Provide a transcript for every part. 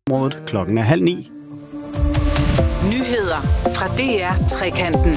Klokken er 8:30. Nyheder fra DR Trekanten.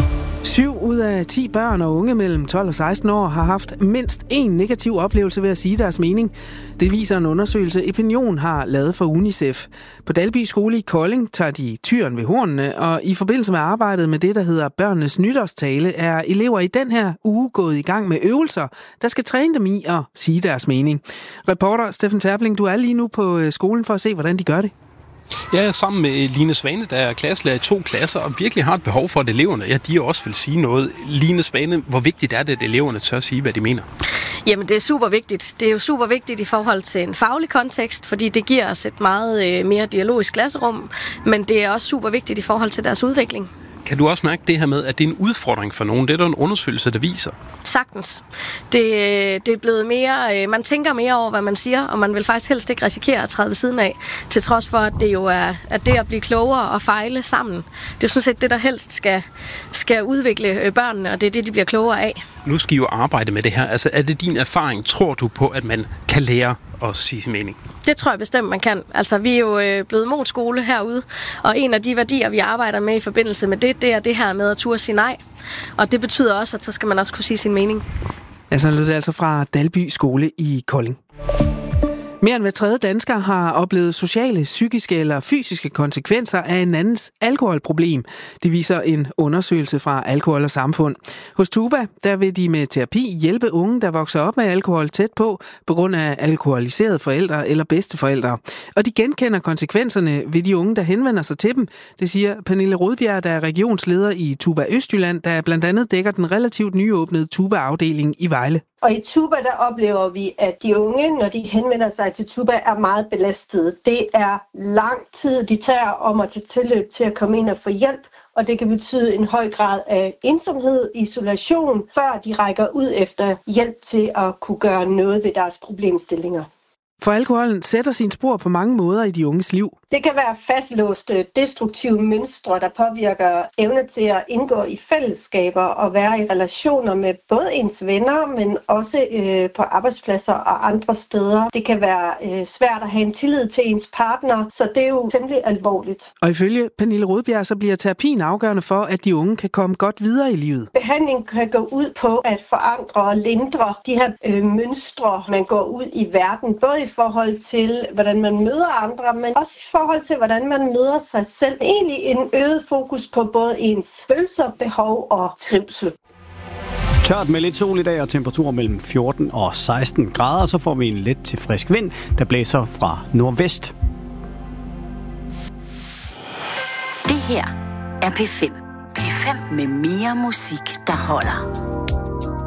7 ud af 10 børn og unge mellem 12 og 16 år har haft mindst en negativ oplevelse ved at sige deres mening. Det viser en undersøgelse, Opinion har lavet for UNICEF. På Dalby Skole i Kolding tager de tyren ved hornene, og i forbindelse med arbejdet med det, der hedder børnenes nytårstale, er elever i den her uge gået i gang med øvelser, der skal træne dem i at sige deres mening. Reporter Steffen Terpling, du er lige nu på skolen for at se, hvordan de gør det. Jeg er sammen med Line Svane, der er klasselærer i 2 klasser, og virkelig har et behov for, at eleverne, de også vil sige noget. Line Svane, hvor vigtigt er det, at eleverne tør sige, hvad de mener? Jamen, det er super vigtigt. Det er jo super vigtigt i forhold til en faglig kontekst, fordi det giver os et meget mere dialogisk klasserum, men det er også super vigtigt i forhold til deres udvikling. Kan du også mærke det her med, at det er en udfordring for nogen? Det er der en undersøgelse, der viser. Sagtens. Det er blevet mere... Man tænker mere over, hvad man siger, og man vil faktisk helst ikke risikere at træde ved siden af, til trods for, at det jo er at det at blive klogere og fejle sammen. Det er sådan set det, der helst skal udvikle børnene, og det er det, de bliver klogere af. Nu skal I jo arbejde med det her. Altså, er det din erfaring? Tror du på, at man kan lære at sige sin mening? Det tror jeg bestemt, man kan. Altså, vi er jo blevet modskole herude, og en af de værdier, vi arbejder med i forbindelse med det er det her med at turde sige nej. Og det betyder også, at så skal man også kunne sige sin mening. Altså, lød det altså fra Dalby Skole i Kolding. Mere end hver tredje dansker har oplevet sociale, psykiske eller fysiske konsekvenser af en andens alkoholproblem. Det viser en undersøgelse fra Alkohol og Samfund. Hos Tuba, der vil de med terapi hjælpe unge, der vokser op med alkohol tæt på grund af alkoholiserede forældre eller bedsteforældre. Og de genkender konsekvenserne ved de unge, der henvender sig til dem. Det siger Pernille Rodbjerg, der er regionsleder i Tuba Østjylland, der blandt andet dækker den relativt nyåbnede Tuba-afdeling i Vejle. Og i Tuba, der oplever vi, at de unge, når de henvender sig til Tuba, er meget belastede. Det er lang tid, de tager om at tage tilløb til at komme ind og få hjælp, og det kan betyde en høj grad af ensomhed, isolation, før de rækker ud efter hjælp til at kunne gøre noget ved deres problemstillinger. For alkoholen sætter sin spor på mange måder i de unges liv. Det kan være fastlåste, destruktive mønstre, der påvirker evne til at indgå i fællesskaber og være i relationer med både ens venner, men også på arbejdspladser og andre steder. Det kan være svært at have en tillid til ens partner, så det er jo temmelig alvorligt. Og ifølge Pernille Rodbjerg, så bliver terapien afgørende for, at de unge kan komme godt videre i livet. Behandling kan gå ud på at forankre og lindre de her mønstre, man går ud i verden, både i forhold til, hvordan man møder andre, men også i forhold til, hvordan man møder sig selv. Egentlig en øget fokus på både ens følelser, behov og trivsel. Tørt med lidt sol i dag og temperaturer mellem 14 og 16 grader, så får vi en let til frisk vind, der blæser fra nordvest. Det her er P5. P5 med mere musik, der holder.